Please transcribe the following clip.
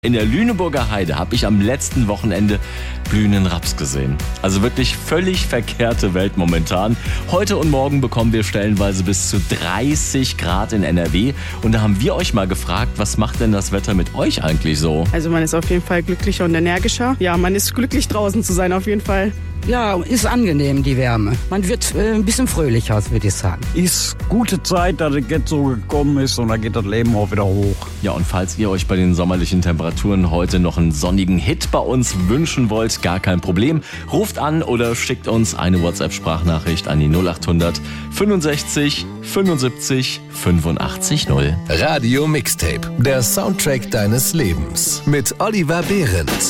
In der Lüneburger Heide habe ich am letzten Wochenende blühenden Raps gesehen. Also wirklich völlig verkehrte Welt momentan. Heute und morgen bekommen wir stellenweise bis zu 30 Grad in NRW. Und da haben wir euch mal gefragt, was macht denn das Wetter mit euch eigentlich so? Also man ist auf jeden Fall glücklicher und energischer. Ja, man ist glücklich draußen zu sein auf jeden Fall. Ja, ist angenehm, die Wärme. Man wird ein bisschen fröhlicher, würde ich sagen. Ist gute Zeit, dass es jetzt so gekommen ist und dann geht das Leben auch wieder hoch. Ja, und falls ihr euch bei den sommerlichen Temperaturen heute noch einen sonnigen Hit bei uns wünschen wollt, gar kein Problem. Ruft an oder schickt uns eine WhatsApp-Sprachnachricht an die 0800 65 75 85 0. Radio Mixtape, der Soundtrack deines Lebens mit Oliver Behrens.